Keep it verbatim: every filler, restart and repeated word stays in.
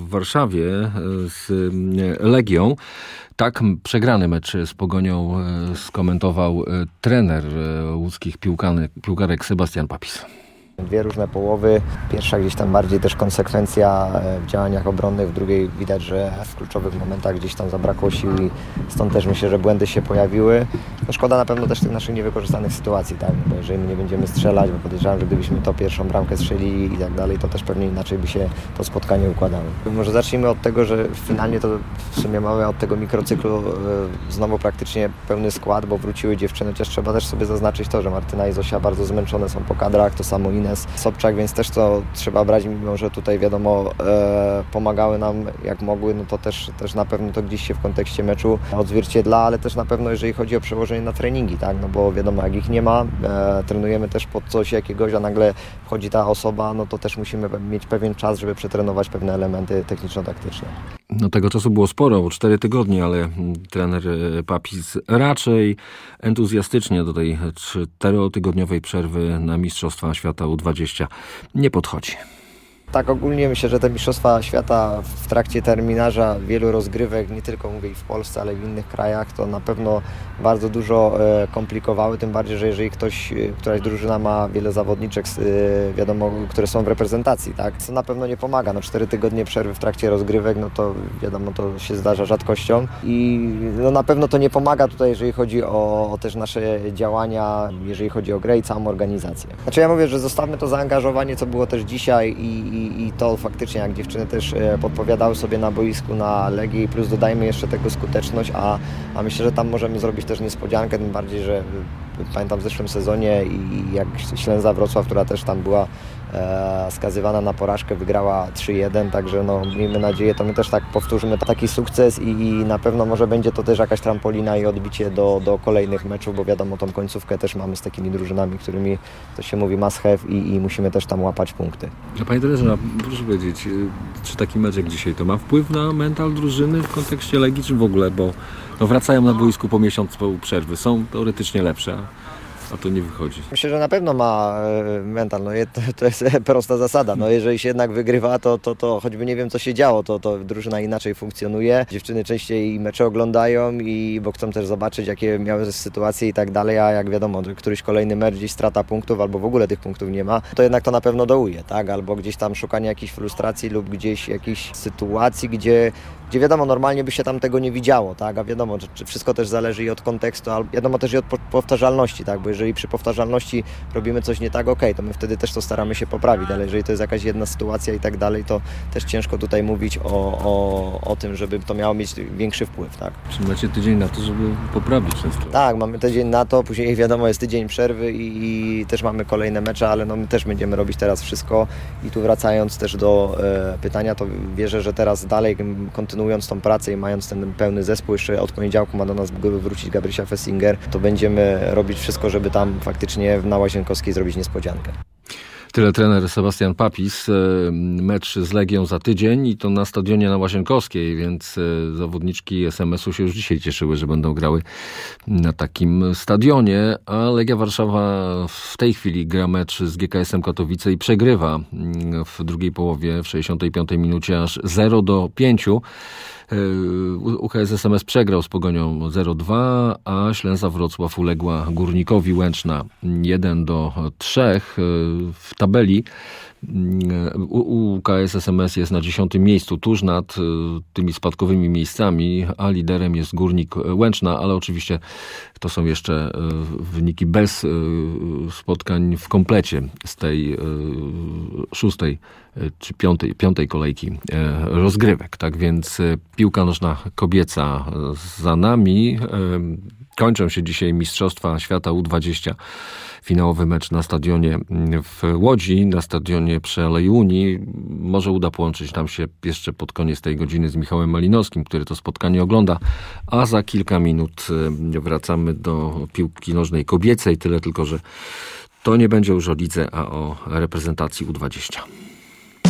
w Warszawie z Legią. Tak przegrany mecz z Pogonią skomentował trener łódzkich piłkarek, piłkarek Sebastian Papis. Dwie różne połowy. Pierwsza gdzieś tam bardziej też konsekwencja w działaniach obronnych, w drugiej widać, że w kluczowych momentach gdzieś tam zabrakło sił i stąd też myślę, że błędy się pojawiły. No szkoda na pewno też tych naszych niewykorzystanych sytuacji, tak? Bo jeżeli my nie będziemy strzelać, bo podejrzewam, że gdybyśmy to pierwszą bramkę strzelili i tak dalej, to też pewnie inaczej by się to spotkanie układało. Może zacznijmy od tego, że finalnie to w sumie mamy od tego mikrocyklu znowu praktycznie pełny skład, bo wróciły dziewczyny, chociaż trzeba też sobie zaznaczyć to, że Martyna i Zosia bardzo zmęczone są po kadrach, to samo Ines, Sobczak, więc też to trzeba brać, mimo że tutaj wiadomo e, pomagały nam jak mogły, no to też, też na pewno to gdzieś się w kontekście meczu odzwierciedla, ale też na pewno jeżeli chodzi o przełożenie na treningi, tak, no bo wiadomo jak ich nie ma, e, trenujemy też pod coś jakiegoś, a nagle wchodzi ta osoba, no to też musimy mieć pewien czas, żeby przetrenować pewne elementy techniczno-taktyczne. No tego czasu było sporo, cztery tygodnie, ale trener Papis raczej entuzjastycznie do tej czterotygodniowej przerwy na Mistrzostwa Świata U dwadzieścia nie podchodzi. Tak, ogólnie myślę, że te Mistrzostwa Świata w trakcie terminarza wielu rozgrywek, nie tylko mówię i w Polsce, ale i w innych krajach, to na pewno bardzo dużo e, komplikowały, tym bardziej, że jeżeli ktoś, któraś drużyna ma wiele zawodniczek, e, wiadomo, które są w reprezentacji, tak, to na pewno nie pomaga. No cztery tygodnie przerwy w trakcie rozgrywek, no to wiadomo, to się zdarza rzadkością i no na pewno to nie pomaga tutaj, jeżeli chodzi o, o też nasze działania, jeżeli chodzi o grę i całą organizację. Znaczy ja mówię, że zostawmy to zaangażowanie, co było też dzisiaj i I, i to faktycznie, jak dziewczyny też podpowiadały sobie na boisku na Legii i plus dodajmy jeszcze tego skuteczność, a, a myślę, że tam możemy zrobić też niespodziankę, tym bardziej, że pamiętam w zeszłym sezonie i jak Ślęza Wrocław, która też tam była e, skazywana na porażkę, wygrała trzy jeden, także no, miejmy nadzieję, to my też tak powtórzymy taki sukces i, i na pewno może będzie to też jakaś trampolina i odbicie do, do kolejnych meczów, bo wiadomo, tą końcówkę też mamy z takimi drużynami, którymi to się mówi must have i, i musimy też tam łapać punkty. Panie trenerze, proszę powiedzieć, czy taki mecz jak dzisiaj to ma wpływ na mental drużyny w kontekście Legii, czy w ogóle, bo no wracają na boisku po miesiącu przerwy, są teoretycznie lepsze, a to nie wychodzi. Myślę, że na pewno ma mental, no to, to jest prosta zasada, no jeżeli się jednak wygrywa, to, to, to choćby nie wiem co się działo, to, to drużyna inaczej funkcjonuje, dziewczyny częściej mecze oglądają i bo chcą też zobaczyć jakie miały sytuacje i tak dalej, a jak wiadomo, któryś kolejny mecz gdzieś strata punktów albo w ogóle tych punktów nie ma, to jednak to na pewno dołuje, tak, albo gdzieś tam szukanie jakiejś frustracji lub gdzieś jakiejś sytuacji, gdzie gdzie wiadomo, normalnie by się tam tego nie widziało, tak, a wiadomo, czy, czy wszystko też zależy i od kontekstu, ale wiadomo też i od powtarzalności, tak, bo jeżeli przy powtarzalności robimy coś nie tak, okej, okay, to my wtedy też to staramy się poprawić, ale jeżeli to jest jakaś jedna sytuacja i tak dalej, to też ciężko tutaj mówić o, o, o tym, żeby to miało mieć większy wpływ, tak. Czy macie tydzień na to, żeby poprawić często? Tak, mamy tydzień na to, później wiadomo, jest tydzień przerwy i, i też mamy kolejne mecze, ale no my też będziemy robić teraz wszystko i tu wracając też do e, pytania, to wierzę, że teraz dalej kontynuujemy kontynuując tą pracę i mając ten pełny zespół, jeszcze od poniedziałku ma do nas wrócić Gabrysia Fessinger, to będziemy robić wszystko, żeby tam faktycznie na Łazienkowskiej zrobić niespodziankę. Tyle trener Sebastian Papis. Mecz z Legią za tydzień i to na stadionie na Łazienkowskiej, więc zawodniczki es em esu się już dzisiaj cieszyły, że będą grały na takim stadionie, a Legia Warszawa w tej chwili gra mecz z G K S-em Katowice i przegrywa w drugiej połowie, w sześćdziesiątej piątej minucie aż zero do pięciu. U K S es em es przegrał z Pogonią zero dwa, a Ślęza Wrocław uległa Górnikowi Łęczna jeden do trzech. W tabeli U K S es em es jest na dziesiątym miejscu, tuż nad tymi spadkowymi miejscami, a liderem jest Górnik Łęczna, ale oczywiście to są jeszcze wyniki bez spotkań w komplecie z tej szóstej czy piątej, piątej kolejki rozgrywek. Tak więc piłka nożna kobieca za nami. Kończą się dzisiaj Mistrzostwa Świata U dwadzieścia. Finałowy mecz na stadionie w Łodzi, na stadionie przy Alei Unii. Może uda połączyć nam się jeszcze pod koniec tej godziny z Michałem Malinowskim, który to spotkanie ogląda. A za kilka minut wracamy do piłki nożnej kobiecej. Tyle tylko, że to nie będzie już o lidze, a o reprezentacji U dwadzieścia.